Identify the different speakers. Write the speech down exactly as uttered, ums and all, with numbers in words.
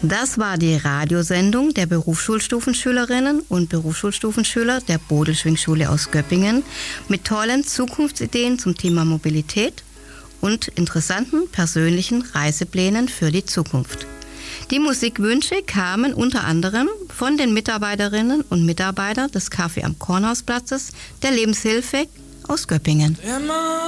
Speaker 1: Das war die Radiosendung der Berufsschulstufenschülerinnen und Berufsschulstufenschüler der Bodelschwingschule aus Göppingen mit tollen Zukunftsideen zum Thema Mobilität und interessanten persönlichen Reiseplänen für die Zukunft. Die Musikwünsche kamen unter anderem von den Mitarbeiterinnen und Mitarbeitern des Kaffee am Kornhausplatzes der Lebenshilfe aus Göppingen.